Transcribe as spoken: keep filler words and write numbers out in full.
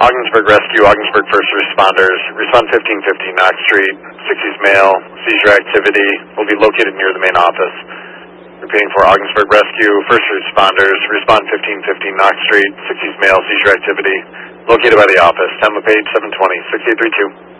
Ogdensburg Rescue, Ogdensburg First Responders, respond fifteen fifty Knox Street, sixties male, seizure activity will be located near the main office. Repeating for Ogdensburg Rescue, First Responders, respond fifteen fifty Knox Street, sixties male, seizure activity located by the office. Time of page seven twenty, six eight three two.